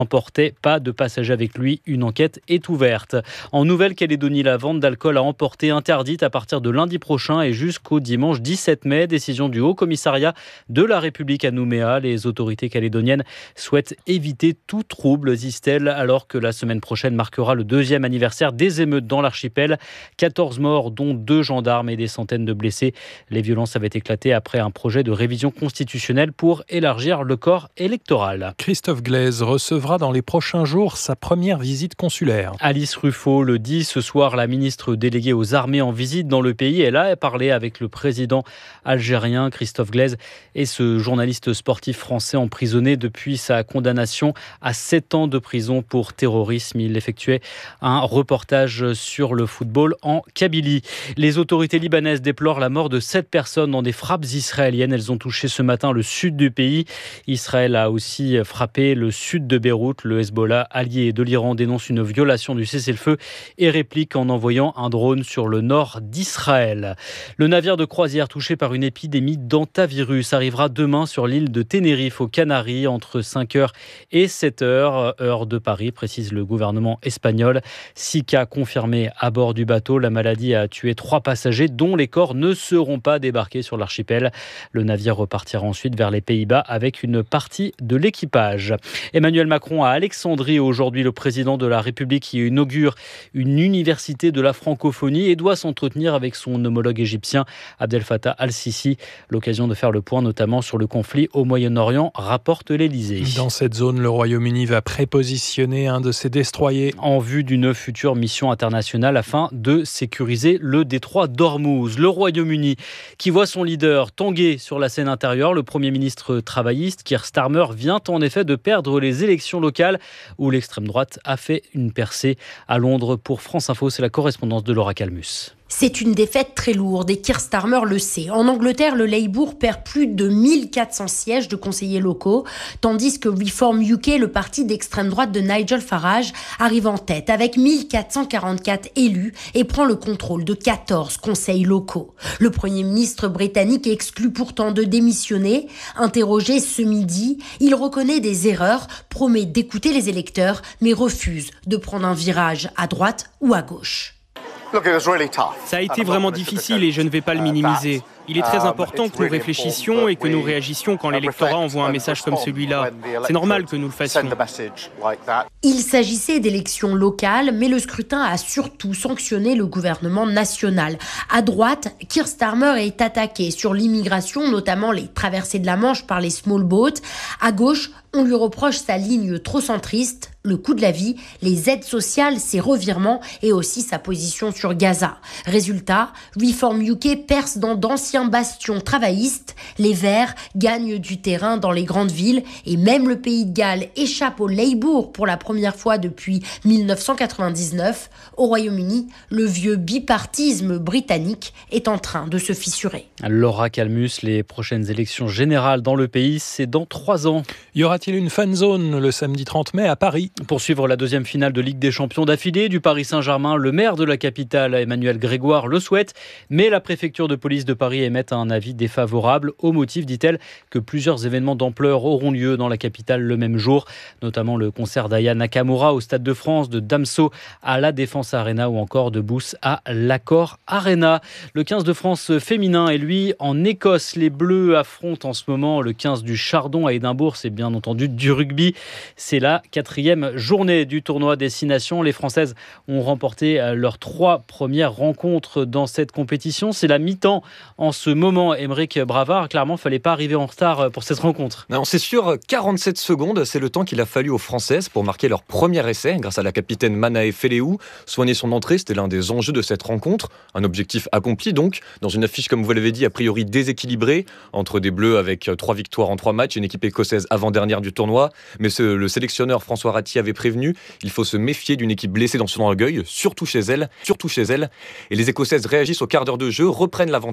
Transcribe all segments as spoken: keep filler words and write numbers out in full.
emportait pas de passagers avec lui. Une enquête est ouverte. En Nouvelle-Calédonie, la vente d'alcool à emporter interdite à partir de lundi prochain et jusqu'au dimanche dix-sept mai. Décision du Haut-Commissariat de la République à Nouméa. Les autorités calédoniennes souhaitent éviter tout trouble, disent-elles, alors que la semaine prochaine marquera le deuxième anniversaire des émeutes dans l'archipel. quatorze morts, dont deux gendarmes et des centaines de blessés. Les violences avaient éclaté après un projet de révision constitutionnelle pour élargir le corps électoral. Christophe Glaise recevra dans les prochains jours sa première visite consulaire. Alice Ruffo le dit ce soir, la ministre déléguée aux armées en visite dans le pays. Elle a parlé avec le président algérien Christophe Glaise et ce journaliste sportif français emprisonné depuis sa condamnation à sept ans de prison pour terrorisme. Il effectuait un reportage sur le football en Kabylie. Les autorités libanaises déplorent la mort de sept personnes dans des frappes israéliennes. Elles ont touché ce matin le sud du pays. Israël a aussi frappé le sud de Beyrouth. Le Hezbollah, allié de l'Iran, dénonce une violation du cessez-le-feu et réplique en envoyant un drone sur le nord d'Israël. Le navire de croisière touché par une épidémie d'hantavirus arrivera demain sur l'île de Tenerife aux Canaries entre cinq heures et sept heures, heure de Paris, précise le gouvernement espagnol. Six cas confirmés à bord du bateau. La maladie a tué trois passagers dont les corps ne seront pas débarqués sur l'archipel. Le navire repartira ensuite vers les Pays-Bas avec une partie de l'équipage. Emmanuel Macron à Alexandrie aujourd'hui, le président de la République qui inaugure une université de la francophonie et doit s'entretenir avec son homologue égyptien Abdel Fattah al-Sisi. L'occasion de faire le point notamment sur le conflit au Moyen-Orient, rapporte l'Élysée. Dans cette zone, le Royaume-Uni va prépositionner un de ses destroyers en vue d'une future mission internationale afin de sécuriser le détroit d'Ormuz. Le Royaume-Uni qui voit son leader tanguer sur la scène intérieure. Le Premier ministre travailliste Keir Starmer vient en effet de perdre les élections locales où l'extrême droite a fait une percée. À Londres, pour France Info, c'est la correspondance de Laura Calmus. C'est une défaite très lourde et Keir Starmer le sait. En Angleterre, le Labour perd plus de mille quatre cents sièges de conseillers locaux, tandis que Reform U K, le parti d'extrême droite de Nigel Farage, arrive en tête avec mille quatre cent quarante-quatre élus et prend le contrôle de quatorze conseils locaux. Le Premier ministre britannique exclut pourtant de démissionner. Interrogé ce midi, il reconnaît des erreurs, promet d'écouter les électeurs, mais refuse de prendre un virage à droite ou à gauche. Ça a été vraiment difficile et je ne vais pas le minimiser. Il est très important que nous réfléchissions et que nous réagissions quand l'électorat envoie un message comme celui-là. C'est normal que nous le fassions. Il s'agissait d'élections locales, mais le scrutin a surtout sanctionné le gouvernement national. À droite, Keir Starmer est attaqué sur l'immigration, notamment les traversées de la Manche par les small boats. À gauche, on lui reproche sa ligne trop centriste, le coût de la vie, les aides sociales, ses revirements et aussi sa position sur Gaza. Résultat, Reform U K perce dans d'anciens bastions travaillistes. Les Verts gagnent du terrain dans les grandes villes et même le Pays de Galles échappe au Labour pour la première fois depuis mille neuf cent quatre-vingt-dix-neuf. Au Royaume-Uni, le vieux bipartisme britannique est en train de se fissurer. Laura Calmus, les prochaines élections générales dans le pays, c'est dans trois ans. Y aura-t-il une fan zone le samedi trente mai à Paris ? Pour suivre la deuxième finale de Ligue des Champions d'affilée du Paris Saint-Germain, le maire de la capitale, Emmanuel Grégoire, le souhaite, mais la préfecture de police de Paris émet un avis défavorable au motif, dit-elle, que plusieurs événements d'ampleur auront lieu dans la capitale le même jour, notamment le concert d'Aya Nakamura au Stade de France, de Damso à la Défense Arena ou encore de Bous à l'Accor Arena. Le quinze de France féminin est lui en Écosse. Les Bleus affrontent en ce moment le quinze du Chardon à Édimbourg, c'est bien entendu du rugby. C'est la quatrième journée du tournoi Destination. Les Françaises ont remporté leurs trois premières rencontres dans cette compétition. C'est la mi-temps en ce moment. Aymeric Bravard, clairement, il ne fallait pas arriver en retard pour cette rencontre. Non, c'est sûr, quarante-sept secondes, c'est le temps qu'il a fallu aux Françaises pour marquer leur premier essai grâce à la capitaine Manae Feleou. Soigner son entrée, c'était l'un des enjeux de cette rencontre. Un objectif accompli donc, dans une affiche, comme vous l'avez dit, a priori déséquilibrée, entre des Bleus avec trois victoires en trois matchs, une équipe écossaise avant-dernière du tournoi. Mais ce, le sélectionneur François Ratti avait prévenu, il faut se méfier d'une équipe blessée dans son orgueil, surtout chez elle, surtout chez elle. Et les Écossaises réagissent au quart d'heure de jeu, reprennent l'avantage avec un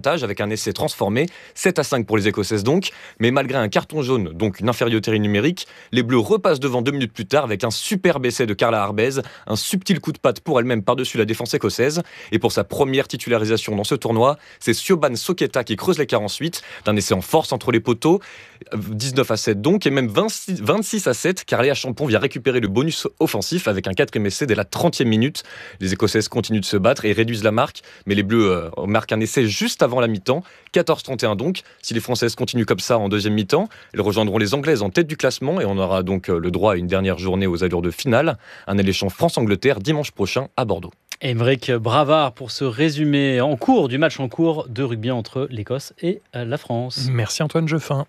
un essai transformé, sept à cinq pour les Écossaises donc, mais malgré un carton jaune, donc une infériorité numérique, les Bleus repassent devant deux minutes plus tard avec un superbe essai de Carla Harbez, un subtil coup de patte pour elle-même par-dessus la défense écossaise, et pour sa première titularisation dans ce tournoi, c'est Siobhan Soketa qui creuse l'écart ensuite, d'un essai en force entre les poteaux, dix-neuf à sept donc, et même vingt-six, vingt-six à sept, car Léa Champon vient récupérer le bonus offensif avec un quatrième essai dès la trentième minute. Les Écossaises continuent de se battre et réduisent la marque, mais les Bleus euh, marquent un essai juste avant la mi-temps, quatorze trente et un donc. Si les Françaises continuent comme ça en deuxième mi-temps, elles rejoindront les Anglaises en tête du classement et on aura donc euh, le droit à une dernière journée aux allures de finale, un alléchant France-Angleterre dimanche prochain à Bordeaux. Aymeric Bravard pour ce résumé en cours du match en cours de rugby entre l'Écosse et la France. Merci Antoine Jeffin.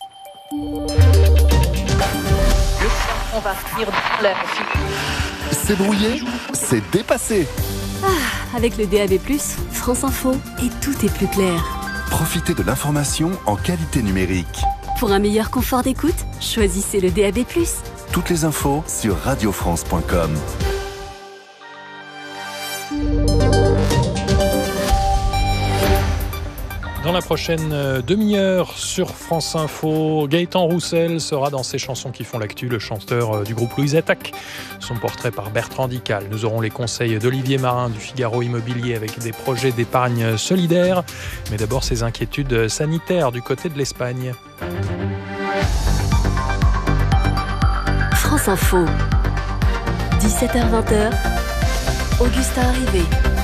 On va finir dans l'air. C'est brouillé, c'est dépassé. Ah, avec le D A B plus, France Info, et tout est plus clair. Profitez de l'information en qualité numérique. Pour un meilleur confort d'écoute, choisissez le D A B plus. Toutes les infos sur radio france point com. Dans la prochaine demi-heure sur France Info, Gaëtan Roussel sera dans ses chansons qui font l'actu, le chanteur du groupe Louise Attaque. Son portrait par Bertrand Dical. Nous aurons les conseils d'Olivier Marin du Figaro Immobilier avec des projets d'épargne solidaire. Mais d'abord, ses inquiétudes sanitaires du côté de l'Espagne. France Info, dix-sept heures vingt, Augustin Arrivé.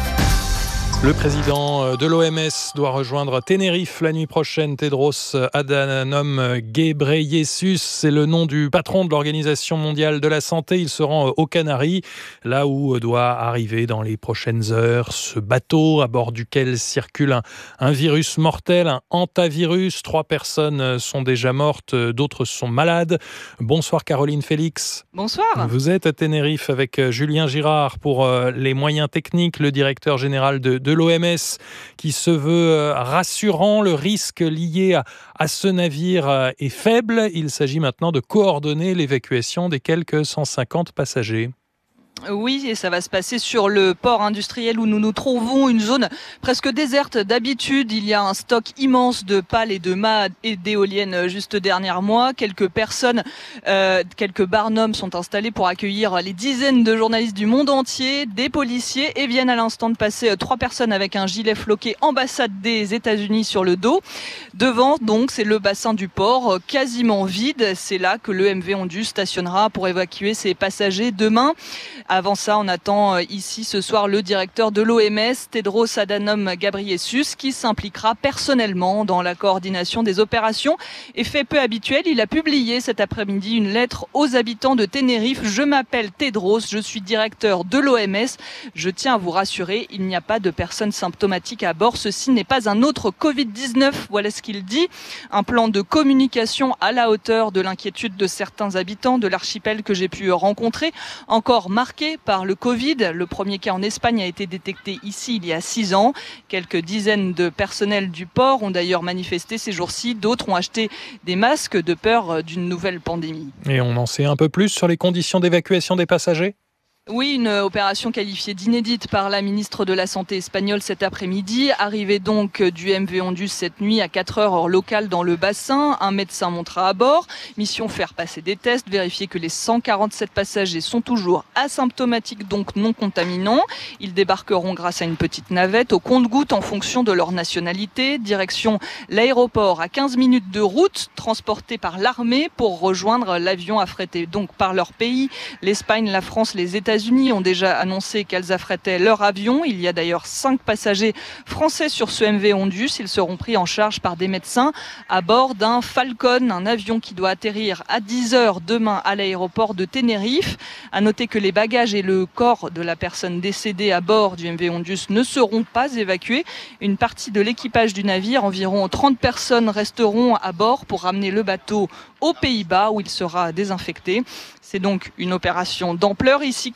Le président de l'O M S doit rejoindre Tenerife la nuit prochaine. Tedros Adhanom Ghebreyesus, c'est le nom du patron de l'Organisation mondiale de la santé. Il se rend aux Canaries, là où doit arriver dans les prochaines heures ce bateau à bord duquel circule un, un virus mortel, un hantavirus. Trois personnes sont déjà mortes, d'autres sont malades. Bonsoir Caroline Félix. Bonsoir. Vous êtes à Tenerife avec Julien Girard pour les moyens techniques, le directeur général de, de de l'O M S qui se veut rassurant. Le risque lié à, à ce navire est faible. Il s'agit maintenant de coordonner l'évacuation des quelques cent cinquante passagers. Oui, et ça va se passer sur le port industriel où nous nous trouvons, une zone presque déserte d'habitude. Il y a un stock immense de pales et de mâts et d'éoliennes juste derrière moi. Quelques personnes, euh, quelques barnums sont installés pour accueillir les dizaines de journalistes du monde entier, des policiers, et viennent à l'instant de passer trois personnes avec un gilet floqué ambassade des États-Unis sur le dos. Devant, donc, c'est le bassin du port, quasiment vide. C'est là que l'E M V Ondu stationnera pour évacuer ses passagers demain. Avant ça, on attend ici ce soir le directeur de l'O M S, Tedros Adhanom Ghebreyesus, qui s'impliquera personnellement dans la coordination des opérations. Et fait peu habituel, il a publié cet après-midi une lettre aux habitants de Tenerife. Je m'appelle Tedros, je suis directeur de l'O M S. Je tiens à vous rassurer, il n'y a pas de personnes symptomatiques à bord. Ceci n'est pas un autre covid dix-neuf. Voilà ce qu'il dit. Un plan de communication à la hauteur de l'inquiétude de certains habitants de l'archipel que j'ai pu rencontrer, encore marqué par le Covid. Le premier cas en Espagne a été détecté ici il y a six ans. Quelques dizaines de personnels du port ont d'ailleurs manifesté ces jours-ci. D'autres ont acheté des masques de peur d'une nouvelle pandémie. Et on en sait un peu plus sur les conditions d'évacuation des passagers ? Oui, une opération qualifiée d'inédite par la ministre de la Santé espagnole cet après-midi. Arrivée donc du M V Ondu cette nuit à quatre heures heure locale dans le bassin. Un médecin montera à bord. Mission faire passer des tests, vérifier que les cent quarante-sept passagers sont toujours asymptomatiques, donc non contaminants. Ils débarqueront grâce à une petite navette au compte-gouttes en fonction de leur nationalité. Direction l'aéroport à quinze minutes de route, transportés par l'armée pour rejoindre l'avion affrété donc par leur pays. L'Espagne, la France, les États-Unis États-Unis ont déjà annoncé qu'elles affrétaient leur avion. Il y a d'ailleurs cinq passagers français sur ce M V Ondu. Ils seront pris en charge par des médecins à bord d'un Falcon, un avion qui doit atterrir à dix heures demain à l'aéroport de Tenerife. À noter que les bagages et le corps de la personne décédée à bord du M V Ondu ne seront pas évacués. Une partie de l'équipage du navire, environ trente personnes, resteront à bord pour ramener le bateau aux Pays-Bas où il sera désinfecté. C'est donc une opération d'ampleur ici qui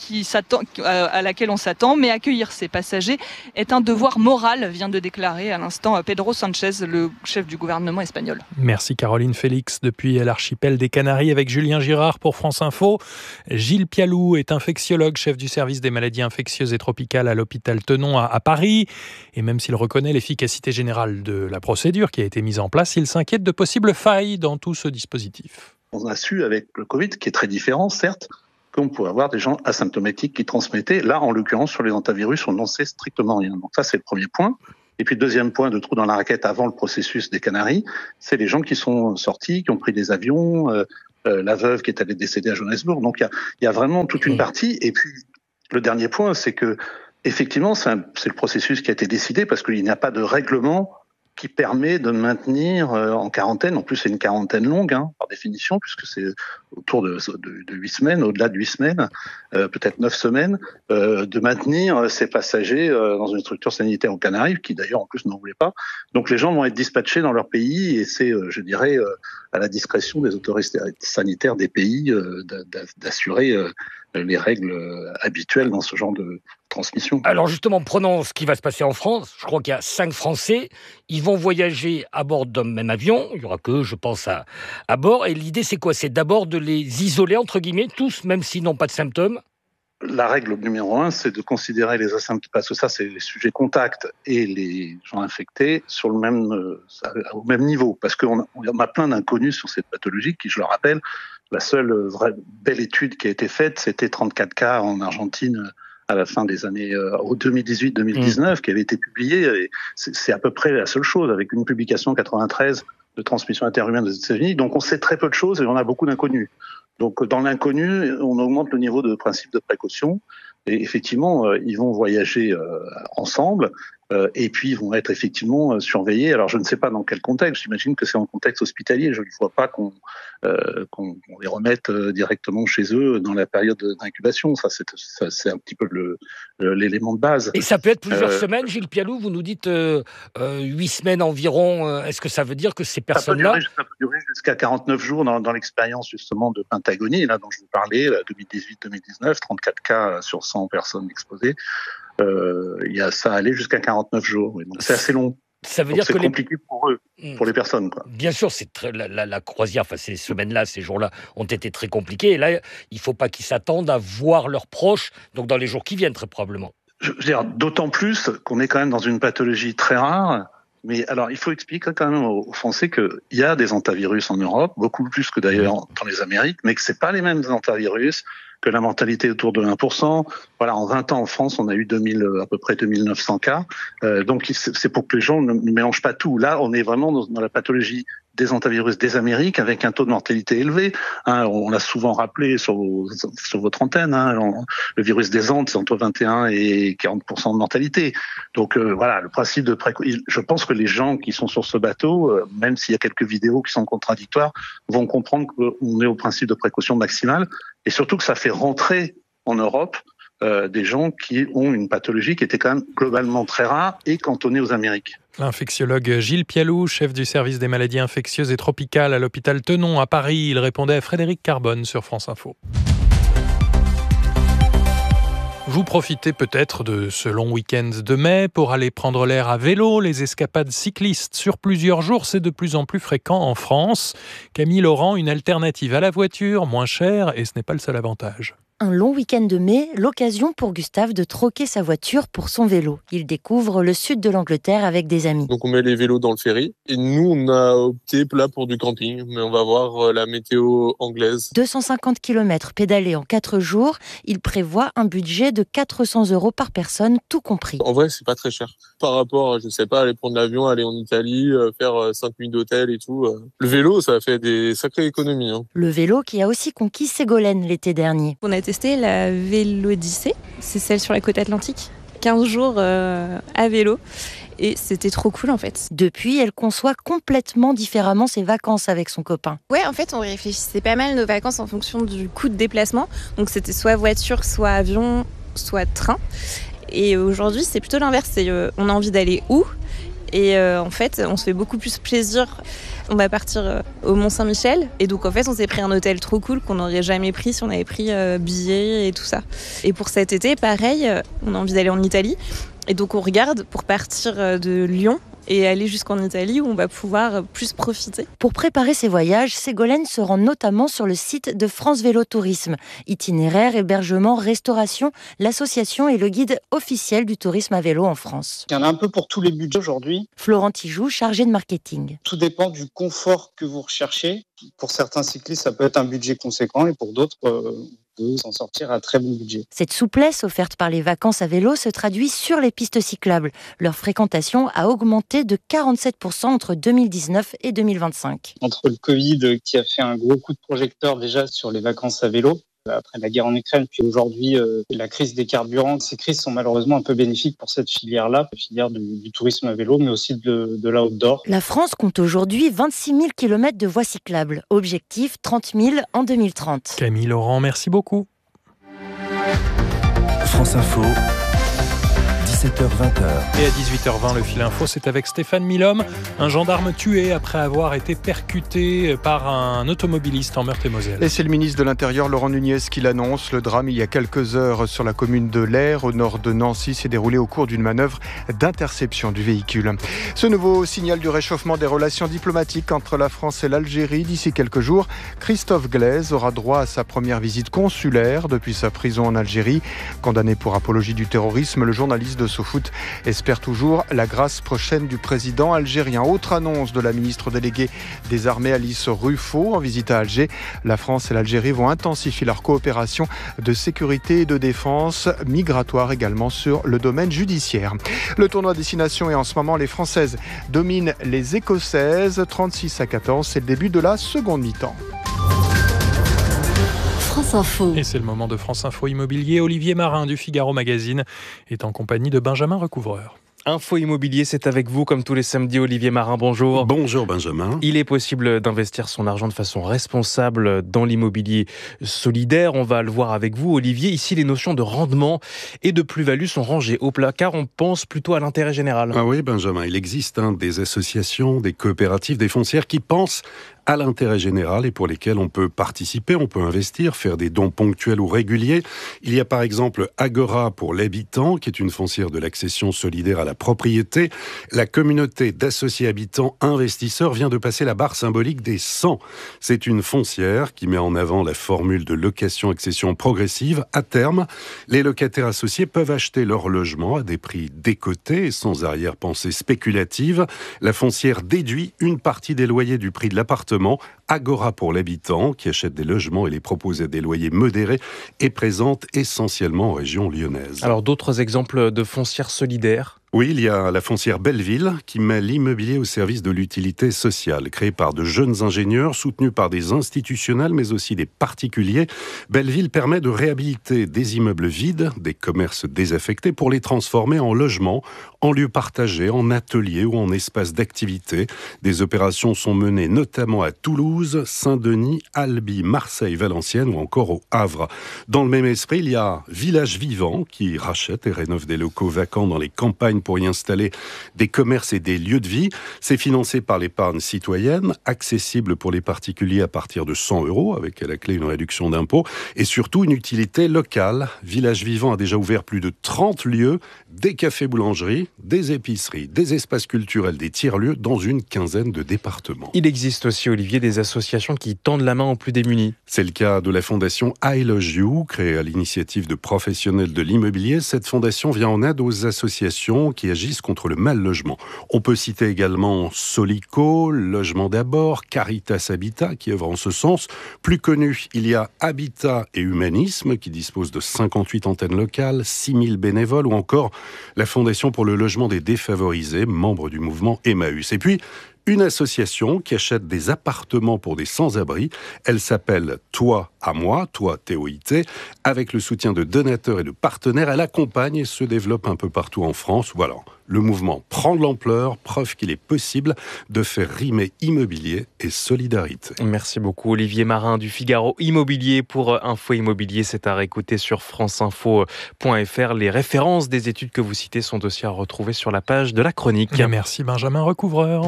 qui s'attend, à laquelle on s'attend, mais accueillir ces passagers est un devoir moral, vient de déclarer à l'instant Pedro Sanchez, le chef du gouvernement espagnol. Merci Caroline Félix depuis l'archipel des Canaries avec Julien Girard pour France Info. Gilles Pialou est infectiologue, chef du service des maladies infectieuses et tropicales à l'hôpital Tenon à, à Paris. Et même s'il reconnaît l'efficacité générale de la procédure qui a été mise en place, il s'inquiète de possibles failles dans tout ce dispositif. On a su avec le Covid, qui est très différent certes, qu'on pouvait avoir des gens asymptomatiques qui transmettaient. Là, en l'occurrence, sur les hantavirus, on n'en sait strictement rien. Donc ça, c'est le premier point. Et puis, le deuxième point de trou dans la raquette avant le processus des Canaries, c'est les gens qui sont sortis, qui ont pris des avions, euh, euh, la veuve qui est allée décéder à Johannesburg. Donc, il y a, il y a vraiment toute une partie. Et puis, le dernier point, c'est que, effectivement, c'est, un, c'est le processus qui a été décidé parce qu'il n'y a pas de règlement qui permet de maintenir euh, en quarantaine. En plus, c'est une quarantaine longue, hein, par définition, puisque c'est autour de, de, de huit semaines, au-delà de huit semaines, euh, peut-être neuf semaines, euh, de maintenir ces passagers euh, dans une structure sanitaire aux Canaries, qui d'ailleurs en plus n'en voulaient pas. Donc les gens vont être dispatchés dans leur pays, et c'est, euh, je dirais, euh, à la discrétion des autorités sanitaires des pays euh, d'assurer euh, les règles habituelles dans ce genre de transmission. Alors justement, prenons ce qui va se passer en France. Je crois qu'il y a cinq Français. Ils vont voyager à bord d'un même avion. Il y aura que, je pense, à, à bord. Et l'idée, c'est quoi ? C'est d'abord de les isoler, entre guillemets, tous, même s'ils n'ont pas de symptômes. La règle numéro un, c'est de considérer les asymptomatiques, parce que ça, c'est les sujets contacts et les gens infectés sur le même, euh, au même niveau. Parce qu'on a, on a plein d'inconnus sur cette pathologie qui, je le rappelle, la seule vraie belle étude qui a été faite, c'était trente-quatre cas en Argentine à la fin des années euh, deux mille dix-huit deux mille dix-neuf, mmh. qui avait été publiée. Et c'est, c'est à peu près la seule chose, avec une publication en quatre-vingt-treize de transmission interhumaine des États-Unis. Donc on sait très peu de choses et on a beaucoup d'inconnus. Donc dans l'inconnu, on augmente le niveau de principe de précaution. Et effectivement, euh, ils vont voyager euh, ensemble. Euh, et puis, ils vont être effectivement euh, surveillés. Alors, je ne sais pas dans quel contexte. J'imagine que c'est en contexte hospitalier. Je ne vois pas qu'on, euh, qu'on, qu'on les remette euh, directement chez eux dans la période d'incubation. Ça, c'est, ça, c'est un petit peu le, le, l'élément de base. Et ça peut être plusieurs euh, semaines, Gilles Pialou. Vous nous dites euh, euh, huit semaines environ. Euh, est-ce que ça veut dire que ces personnes-là... Ça peut durer, ça peut durer jusqu'à quarante-neuf jours dans, dans l'expérience, justement, de Pentagonie, là, dont je vous parlais, deux mille dix-huit deux mille dix-neuf, trente-quatre cas sur cent personnes exposées. Euh, il y a ça allait jusqu'à quarante-neuf jours. Oui. Donc c'est assez long. Ça veut Donc dire c'est que compliqué les... pour eux, pour les personnes, quoi. Bien sûr, c'est très, la, la, la croisière, enfin ces semaines-là, ces jours-là ont été très compliqués. Et là, il ne faut pas qu'ils s'attendent à voir leurs proches, donc dans les jours qui viennent, très probablement. Je veux dire, d'autant plus qu'on est quand même dans une pathologie très rare. Mais alors, il faut expliquer quand même aux Français qu'il y a des hantavirus en Europe, beaucoup plus que d'ailleurs dans les Amériques, mais que c'est pas les mêmes hantavirus, que la mortalité est autour de un pour cent. Voilà, en vingt ans en France, on a eu deux mille, à peu près deux mille neuf cents cas. Euh, donc c'est pour que les gens ne mélangent pas tout. Là, on est vraiment dans, dans la pathologie des hantavirus des Amériques avec un taux de mortalité élevé. Hein, on l'a souvent rappelé sur, vos, sur votre antenne. Hein, on, le virus des Andes, c'est entre vingt et un et quarante pour cent de mortalité. Donc euh, voilà, le principe de précaution. Je pense que les gens qui sont sur ce bateau, euh, même s'il y a quelques vidéos qui sont contradictoires, vont comprendre qu'on est au principe de précaution maximale et surtout que ça fait rentrer en Europe euh, des gens qui ont une pathologie qui était quand même globalement très rare et cantonnée aux Amériques. L'infectiologue Gilles Pialou, chef du service des maladies infectieuses et tropicales à l'hôpital Tenon à Paris, il répondait à Frédéric Carbone sur France Info. Vous profitez peut-être de ce long week-end de mai pour aller prendre l'air à vélo. Les escapades cyclistes sur plusieurs jours, c'est de plus en plus fréquent en France. Camille Laurent, une alternative à la voiture, moins chère, et ce n'est pas le seul avantage. Un long week-end de mai, l'occasion pour Gustave de troquer sa voiture pour son vélo. Il découvre le sud de l'Angleterre avec des amis. Donc on met les vélos dans le ferry et nous on a opté là pour du camping, mais on va voir la météo anglaise. deux cent cinquante kilomètres pédalés en quatre jours, il prévoit un budget de quatre cents euros par personne, tout compris. En vrai c'est pas très cher par rapport, je sais pas, aller prendre l'avion, aller en Italie, faire cinq nuits d'hôtel et tout. Le vélo ça fait des sacrées économies. Hein. Le vélo qui a aussi conquis Ségolène l'été dernier. On a testé la Vélodyssée, c'est celle sur la côte atlantique. quinze jours euh, à vélo et c'était trop cool en fait. Depuis, elle conçoit complètement différemment ses vacances avec son copain. Ouais, en fait, on réfléchissait pas mal nos vacances en fonction du coût de déplacement. Donc c'était soit voiture, soit avion, soit train. Et aujourd'hui, c'est plutôt l'inverse. C'est, euh, on a envie d'aller où ? Et euh, en fait, on se fait beaucoup plus plaisir. On va partir euh, au Mont-Saint-Michel. Et donc, en fait, on s'est pris un hôtel trop cool qu'on n'aurait jamais pris si on avait pris euh, billets et tout ça. Et pour cet été, pareil, euh, on a envie d'aller en Italie. Et donc, on regarde pour partir euh, de Lyon et aller jusqu'en Italie où on va pouvoir plus profiter. Pour préparer ses voyages, Ségolène se rend notamment sur le site de France Vélo Tourisme. Itinéraire, hébergement, restauration, l'association est le guide officiel du tourisme à vélo en France. Il y en a un peu pour tous les budgets aujourd'hui. Florent Tijoux, chargé de marketing. Tout dépend du confort que vous recherchez. Pour certains cyclistes, ça peut être un budget conséquent et pour d'autres, euh, vous s'en sortir à très bon budget. Cette souplesse offerte par les vacances à vélo se traduit sur les pistes cyclables. Leur fréquentation a augmenté de quarante-sept pour cent entre deux mille dix-neuf et deux mille vingt-cinq. Entre le Covid qui a fait un gros coup de projecteur déjà sur les vacances à vélo, après la guerre en Ukraine, puis aujourd'hui euh, la crise des carburants, ces crises sont malheureusement un peu bénéfiques pour cette filière-là, la filière du, du tourisme à vélo, mais aussi de, de l'outdoor. La France compte aujourd'hui vingt-six mille kilomètres de voies cyclables. Objectif trente mille en deux mille trente. Camille Laurent, merci beaucoup. France Info, dix-sept heures vingt. Et à dix-huit heures vingt, le fil info, c'est avec Stéphane Milhomme, un gendarme tué après avoir été percuté par un automobiliste en Meurthe-et-Moselle. Et c'est le ministre de l'Intérieur, Laurent Nunez, qui l'annonce. Le drame, il y a quelques heures, sur la commune de l'Aire, au nord de Nancy, s'est déroulé au cours d'une manœuvre d'interception du véhicule. Ce nouveau signal du réchauffement des relations diplomatiques entre la France et l'Algérie. D'ici quelques jours, Christophe Glaise aura droit à sa première visite consulaire depuis sa prison en Algérie. Condamné pour apologie du terrorisme, le journaliste de SoFoot espère toujours la grâce prochaine du président algérien. Autre annonce de la ministre déléguée des Armées, Alice Ruffo, en visite à Alger. La France et l'Algérie vont intensifier leur coopération de sécurité et de défense, migratoire également sur le domaine judiciaire. Le tournoi Destination et en ce moment, les Françaises dominent les Écossaises, trente-six à quatorze. C'est le début de la seconde mi-temps. France Info. Et c'est le moment de France Info Immobilier. Olivier Marin du Figaro Magazine est en compagnie de Benjamin Recouvreur. Info Immobilier, c'est avec vous comme tous les samedis. Olivier Marin, bonjour. Bonjour Benjamin. Il est possible d'investir son argent de façon responsable dans l'immobilier solidaire. On va le voir avec vous, Olivier. Ici, les notions de rendement et de plus-value sont rangées au plat, car on pense plutôt à l'intérêt général. Ah oui, Benjamin, il existe hein, des associations, des coopératives, des foncières qui pensent à l'intérêt général et pour lesquels on peut participer, on peut investir, faire des dons ponctuels ou réguliers. Il y a par exemple Agora pour l'habitant, qui est une foncière de l'accession solidaire à la propriété. La communauté d'associés habitants investisseurs vient de passer la barre symbolique des cent. C'est une foncière qui met en avant la formule de location-accession progressive. À terme, les locataires associés peuvent acheter leur logement à des prix décotés et sans arrière-pensée spéculative. La foncière déduit une partie des loyers du prix de l'appartement. Agora pour l'habitant, qui achète des logements et les propose à des loyers modérés, est présente essentiellement en région lyonnaise. Alors d'autres exemples de foncières solidaires ? Oui, il y a la foncière Belleville qui met l'immobilier au service de l'utilité sociale. Créée par de jeunes ingénieurs, soutenus par des institutionnels mais aussi des particuliers, Belleville permet de réhabiliter des immeubles vides, des commerces désaffectés pour les transformer en logements, en lieux partagés, en ateliers ou en espaces d'activité. Des opérations sont menées notamment à Toulouse, Saint-Denis, Albi, Marseille, Valenciennes ou encore au Havre. Dans le même esprit, il y a Village Vivant qui rachète et rénove des locaux vacants dans les campagnes pour y installer des commerces et des lieux de vie. C'est financé par l'épargne citoyenne, accessible pour les particuliers à partir de cent euros, avec à la clé une réduction d'impôt, et surtout une utilité locale. Village Vivant a déjà ouvert plus de trente lieux, des cafés-boulangeries, des épiceries, des espaces culturels, des tiers-lieux dans une quinzaine de départements. Il existe aussi, Olivier, des associations qui tendent la main aux plus démunis. C'est le cas de la fondation I Lodge You, créée à l'initiative de professionnels de l'immobilier. Cette fondation vient en aide aux associations qui agissent contre le mal logement. On peut citer également Solico, Logement d'abord, Caritas Habitat qui œuvre en ce sens. Plus connu, il y a Habitat et Humanisme qui dispose de cinquante-huit antennes locales, six mille bénévoles ou encore la Fondation pour le logement des défavorisés, membre du mouvement Emmaüs. Et puis, une association qui achète des appartements pour des sans-abri. Elle s'appelle Toi à moi, toi, T O I T, avec le soutien de donateurs et de partenaires. Elle accompagne et se développe un peu partout en France. Voilà, le mouvement prend de l'ampleur, preuve qu'il est possible de faire rimer immobilier et solidarité. Merci beaucoup Olivier Marin du Figaro Immobilier pour Info Immobilier. C'est à réécouter sur franceinfo point f r. Les références des études que vous citez sont aussi à retrouver sur la page de la chronique. Merci Benjamin Recouvreur.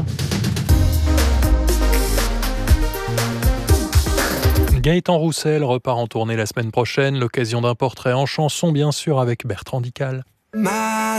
Gaëtan Roussel repart en tournée la semaine prochaine. L'occasion d'un portrait en chanson, bien sûr, avec Bertrand Dical.